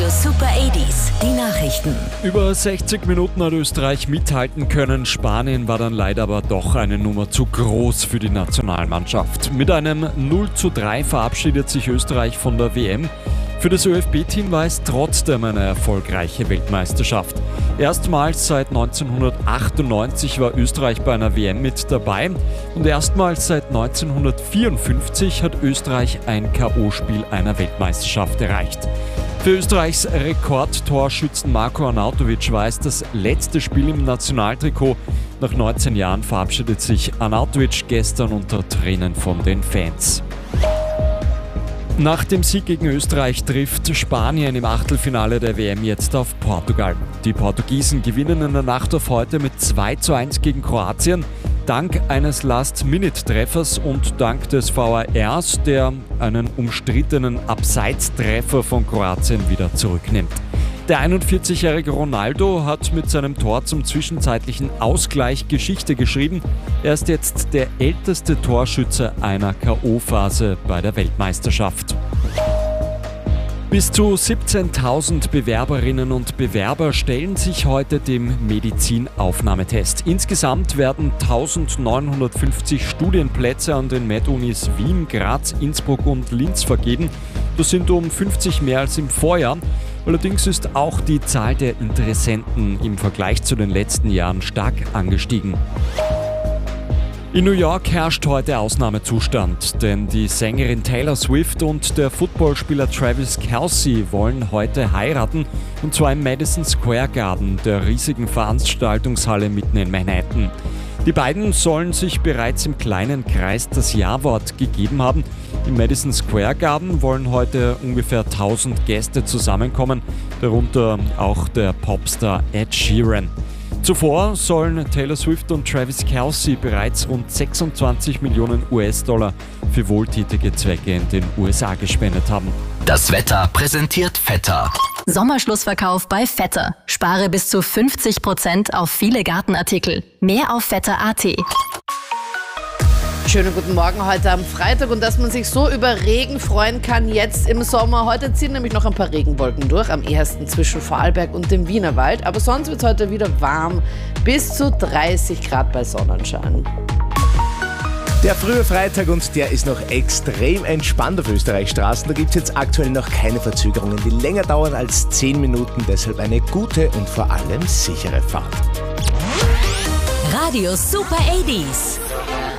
Radio Super 80s, die Nachrichten. Über 60 Minuten hat Österreich mithalten können. Spanien war dann leider aber doch eine Nummer zu groß für die Nationalmannschaft. Mit einem 0:3 verabschiedet sich Österreich von der WM. Für das ÖFB-Team war es trotzdem eine erfolgreiche Weltmeisterschaft. Erstmals seit 1998 war Österreich bei einer WM mit dabei und erstmals seit 1954 hat Österreich ein K.O.-Spiel einer Weltmeisterschaft erreicht. Für Österreichs Rekordtorschützen Marko Arnautovic war es das letzte Spiel im Nationaltrikot. Nach 19 Jahren verabschiedet sich Arnautovic gestern unter Tränen von den Fans. Nach dem Sieg gegen Österreich trifft Spanien im Achtelfinale der WM jetzt auf Portugal. Die Portugiesen gewinnen in der Nacht auf heute mit 2:1 gegen Kroatien, dank eines Last-Minute-Treffers und dank des VARs, der einen umstrittenen Abseitstreffer von Kroatien wieder zurücknimmt. Der 41-jährige Ronaldo hat mit seinem Tor zum zwischenzeitlichen Ausgleich Geschichte geschrieben. Er ist jetzt der älteste Torschütze einer K.O.-Phase bei der Weltmeisterschaft. Bis zu 17.000 Bewerberinnen und Bewerber stellen sich heute dem Medizinaufnahmetest. Insgesamt werden 1.950 Studienplätze an den Med-Unis Wien, Graz, Innsbruck und Linz vergeben. Das sind um 50 mehr als im Vorjahr. Allerdings ist auch die Zahl der Interessenten im Vergleich zu den letzten Jahren stark angestiegen. In New York herrscht heute Ausnahmezustand, denn die Sängerin Taylor Swift und der Footballspieler Travis Kelce wollen heute heiraten, und zwar im Madison Square Garden, der riesigen Veranstaltungshalle mitten in Manhattan. Die beiden sollen sich bereits im kleinen Kreis das Ja-Wort gegeben haben. Im Madison Square Garden wollen heute ungefähr 1000 Gäste zusammenkommen, darunter auch der Popstar Ed Sheeran. Zuvor sollen Taylor Swift und Travis Kelce bereits rund 26 Millionen US-Dollar für wohltätige Zwecke in den USA gespendet haben. Das Wetter präsentiert Vetter. Sommerschlussverkauf bei Vetter. Spare bis zu 50% auf viele Gartenartikel. Mehr auf vetter.at. Schönen guten Morgen heute am Freitag, und dass man sich so über Regen freuen kann jetzt im Sommer. Heute ziehen nämlich noch ein paar Regenwolken durch, am ehesten zwischen Vorarlberg und dem Wienerwald. Aber sonst wird es heute wieder warm, bis zu 30 Grad bei Sonnenschein. Der frühe Freitag, und der ist noch extrem entspannt auf Österreichs Straßen. Da gibt es jetzt aktuell noch keine Verzögerungen, die länger dauern als 10 Minuten. Deshalb eine gute und vor allem sichere Fahrt. Radio Super 80s.